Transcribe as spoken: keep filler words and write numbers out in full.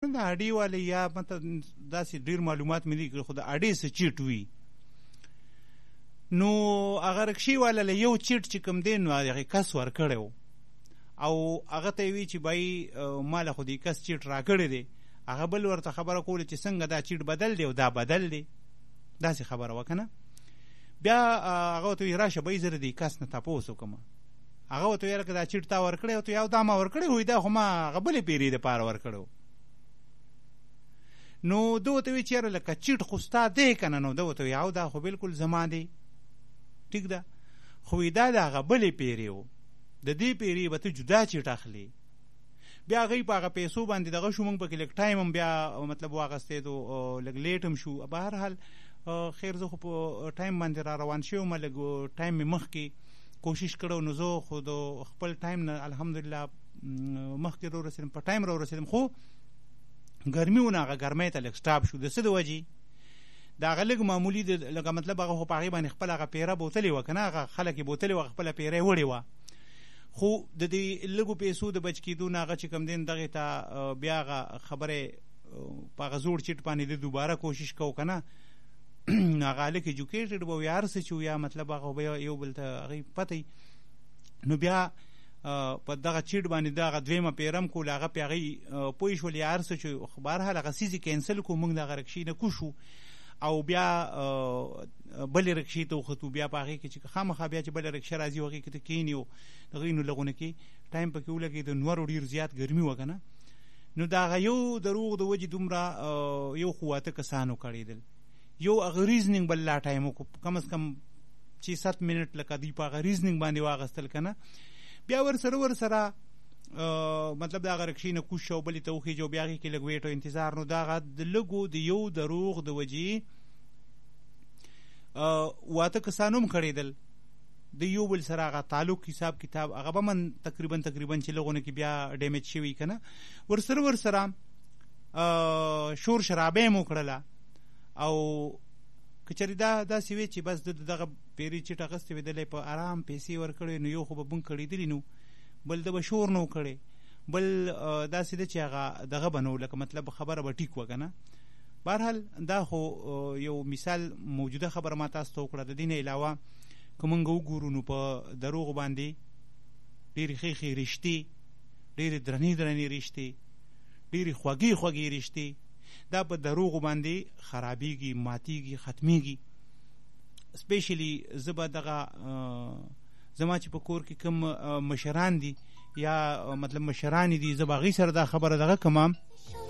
د اډې والی یا مطلب داسې ډېر معلومات مې دي خو د اډې څه چیټ وي نو هغه رکشې والا له یو چیټ چې کوم دی نو هغې کس ورکړی و او هغه ته یې وي چې بای ما له خو دې کس چیټ راکړی دی هغه بل ورته خبره کوله چې څنګه دا چیټ بدل دی او دا بدل دی داسې خبره وه که نه بیا هغه ورته وایي راشه بای زه د دې کس نه تپوس وکړم هغه ورته ویل که دا چیټ تا ورکړی او ته یو دا ما ورکړی وایي دا خو ما هغه بلې پیرې دپاره ورکړی نو ده ورته وایي چې یاره لکه چیټ خو ستا دی که نه نو ده ورته وایي او دا خو بلکل زما دی ټیک ده خو وایي دا د هغه بلې پیرې و د دې پیرې به ته جدا چیټ اخلي بیا هغوی په هغه پیسو باندې دغه شو موږ پکې لږ ټایم هم بیا مطلب واخیستېدو لږ لیټ هم شو به هر حال خیر زه خو په ټایم باندې را روان شوی وم لږ ټایم مې مخکې کوشش کړی نو زه خو د خپل ټایم نه الحمدلله مخکې را ورسېدم په ټایم را ورسېدم خو ګرمي و نه هغه ګرمۍ ته لږ سټاپ شو د څه د وجې د هغه لږ معمولي د لکه مطلب هغه خو په هغې باندې خپله هغه پیره بوتلې وه که نه هغه خلک یې بوتلې وه خپله پیره یې وړې وه خو د دې لږو پیسو د بچ کېدو نه هغه چې کوم دی دغې ته بیا هغه خبرې په هغه زوړ چیټ باندې د دوباره کوشش کوو که نه هغه هلک ایجوکیټډ به وي هر څه چې یا مطلب هغه به یو بل ته هغې پته نو بیا په دغه چیټ باندې دغه دویمه پیرم کول هغه پې هغې پوه شول یا هر څه چې بهرحال هغه څیزې کینسل کړو موږ د هغه رکشې نه کوشو او بیا بلې رکشې ته وختو بیا په هغې کې چې خامخا بیا چې بله رکشه راځي هغې کې ته کښېني او د هغې نو لغونه کې ټایم پکې ولګېد نورو ډېر زیات ګرمي وه که نه نو د هغه یو دروغ د وجې دومره یو خو اته کسانو کړېدل یو هغه ریزنینګ بل لا ټایم وکړو کم از کم چې ست منټ لکه دوی په هغه ریزنینګ باندې واخیستل که نه بیا ورسره ورسره مطلب د هغه رکشې نه کوز شو بلې ته وخېجو بیا هغې کې لږ ویټ او انتظار نو د هغه د لږو د یو دروغ د وجې واته کسان هم کړېدل د یو بل سره هغه تعلق حساب کتاب هغه به من تقریبا تقریبا چې لغونه کې بیا ډیمیج شوي که نه ورسره ورسره شور شرابه یې مو کړله او که چېرې دا داسې وی چې بس د دغه پیرې چیټ اخیستې وې دلی په ارام پیسې ورکړې نو یو خو به بونګ کړېدلي نو بل د به شور نه و کړی بل داسې ده چې هغه دغه به نه و لکه مطلب خبره به ټیک وه که نه بهرحال دا خو یو مثال موجوده خبره ما تاسو ته وکړه د دې نه علاوه که موږ وګورو نو په دروغو باندې ډېرې ښې ښې رشتې ډېرې درنې درنې رشتې ډېرې خوږې خوږې رشتې دا په دروغو باندې خرابېږي ماتېږي ختمېږي سپیشلی زه به دغه زما چې په کور کې کوم مشران دي یا مطلب مشرانې دي زه به هغوی سره دا خبره دغه کوم